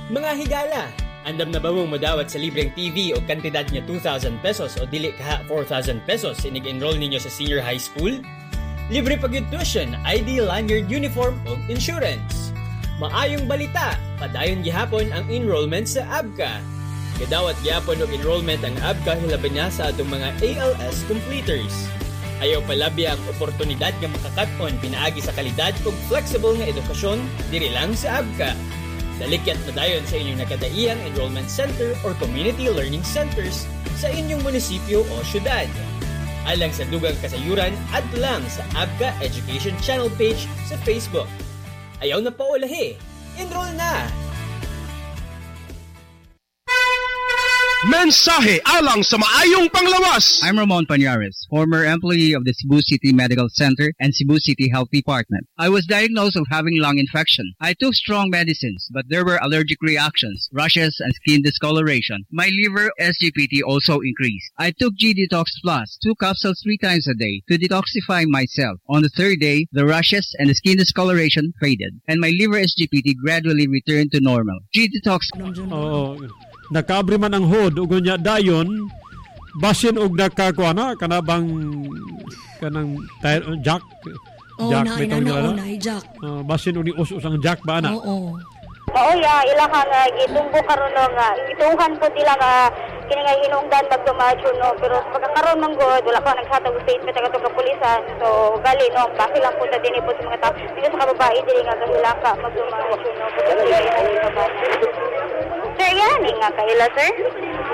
Mga higala, andam na ba mong madawat sa libreng TV o kantidad niya 2,000 pesos o dili kaha 4,000 pesos inig-enroll ninyo sa senior high school? Libre pag tuition, ID, lanyard, uniform o insurance. Maayong balita, padayon gihapon ang enrollment sa ABCA. Gadawat gihapon og enrollment ang ABCA hilaban niya sa atong mga ALS completers. Ayaw palabi ang oportunidad nga makakaton pinaagi sa kalidad ug flexible nga edukasyon diri lang sa ABCA. Dalikyat padayon sa inyong nakadaiyang enrollment center or community learning centers sa inyong munisipyo o syudad. Alang sa dugang kasayuran, adto lang sa ABCA Education Channel page sa Facebook. Ayaw na paulahi, enroll na! Mensahe alang sa maayong panglawas. I'm Ramon Pañares, former employee of the Cebu City Medical Center and Cebu City Health Department. I was diagnosed of having lung infection. I took strong medicines, but there were allergic reactions, rashes, and skin discoloration. My liver SGPT also increased. I took G-Detox Plus, 2 capsules 3 times a day to detoxify myself. On the third day, the rashes and the skin discoloration faded, and my liver SGPT gradually returned to normal. G-Detox... Nakaabri man ang hod ug nya dayon basin og nakakuana kanabang kanang jack jack jack basin og ni us-us ang jack ba ana mao ya ilaha nga gitumbo karon nga gituhan po dila nga kini nga hinungdan magdumacho no pero pagkakaron man gud wala pa naghatag og statement ang atong kapulisan so gali no bakit lang po ta dinhi po sa mga tao dito sa kababae dili nga kahilaka magdumacho no Sir, yan nga kahila, sir.